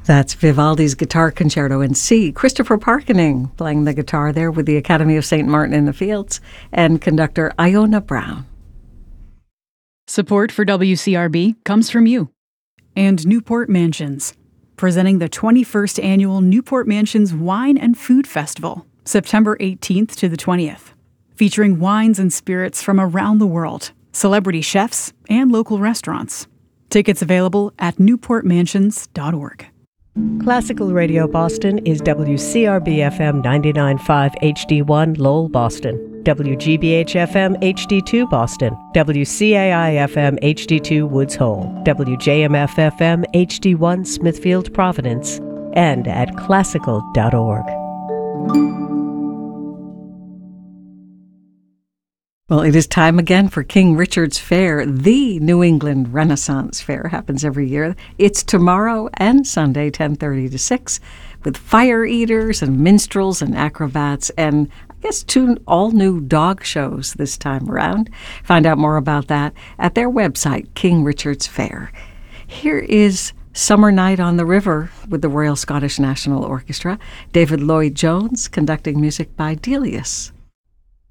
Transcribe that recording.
That's Vivaldi's Guitar Concerto in C. Christopher Parkening playing the guitar there with the Academy of St. Martin in the Fields, and conductor Iona Brown. Support for WCRB comes from you and Newport Mansions, presenting the 21st Annual Newport Mansions Wine and Food Festival, September 18th to the 20th, featuring wines and spirits from around the world, celebrity chefs, and local restaurants. Tickets available at newportmansions.org. Classical Radio Boston is WCRB-FM 99.5 HD1 Lowell, Boston, WGBH-FM HD2 Boston, WCAI-FM HD2 Woods Hole, WJMF-FM HD1 Smithfield, Providence, and at classical.org. Well, it is time again for King Richard's Fair. The New England Renaissance Fair happens every year. It's tomorrow and Sunday, 10:30 to 6, with fire eaters and minstrels and acrobats and I guess 2 all-new dog shows this time around. Find out more about that at their website, King Richard's Fair. Here is Summer Night on the River with the Royal Scottish National Orchestra. David Lloyd-Jones conducting music by Delius.